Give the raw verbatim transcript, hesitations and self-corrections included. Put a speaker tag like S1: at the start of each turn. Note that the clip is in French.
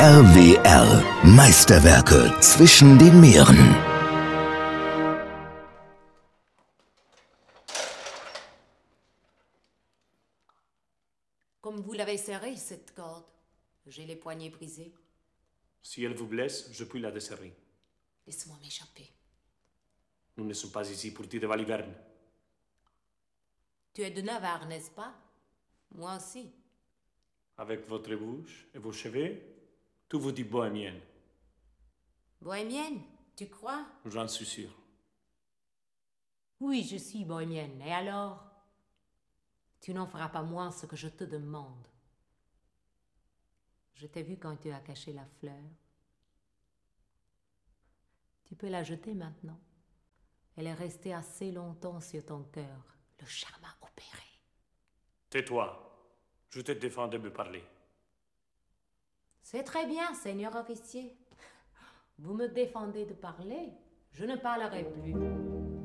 S1: R W R. Meisterwerke zwischen den Meeren.
S2: Comme vous l'avez serrée, cette corde, j'ai les poignets brisés.
S3: Si elle vous blesse, je puis la desserrer.
S2: Laisse-moi m'échapper.
S3: Nous ne sommes pas ici pour tirer à l'hiverne.
S2: Tu es de Navarre, n'est-ce pas? Moi aussi.
S3: Avec votre bouche et vos cheveux, tout vous dit bohémienne.
S2: Bohémienne, tu crois?
S3: J'en suis sûr.
S2: Oui, je suis bohémienne. Et alors? Tu n'en feras pas moins ce que je te demande. Je t'ai vu quand tu as caché la fleur. Tu peux la jeter maintenant. Elle est restée assez longtemps sur ton cœur. Le charme a opéré.
S3: Tais-toi. Je te défends de me parler.
S2: C'est très bien, seigneur officier. Vous me défendez de parler, je ne parlerai plus.